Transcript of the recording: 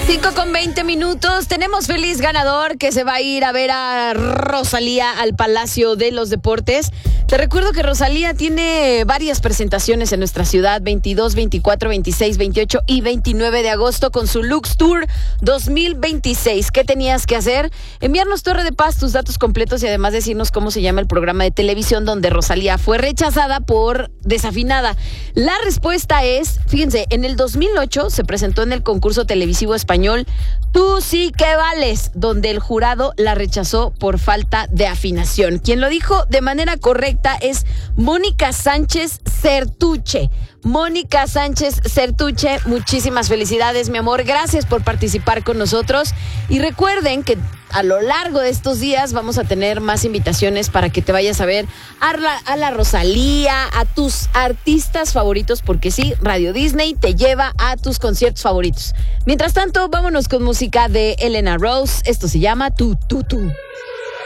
5:20. Tenemos feliz ganador que se va a ir a ver a Rosalía al Palacio de los Deportes. Te recuerdo que Rosalía tiene varias presentaciones en nuestra ciudad, 22, 24, 26, 28 y 29 de agosto con su Lux Tour 2026. ¿Qué tenías que hacer? Enviarnos Torre de Paz tus datos completos y además decirnos cómo se llama el programa de televisión donde Rosalía fue rechazada por desafinada. La respuesta es, fíjense, en el 2008 se presentó en el concurso televisivo español Tú sí que vales, donde el jurado la rechazó por falta de afinación. Quien lo dijo de manera correcta es Mónica Sánchez Certuche. Mónica Sánchez Certuche, muchísimas felicidades, mi amor. Gracias por participar con nosotros. Y recuerden que a lo largo de estos días vamos a tener más invitaciones para que te vayas a ver a la Rosalía, a tus artistas favoritos, porque sí, Radio Disney te lleva a tus conciertos favoritos. Mientras tanto, vámonos con música de Elena Rose. Esto se llama Tu Tu Tu.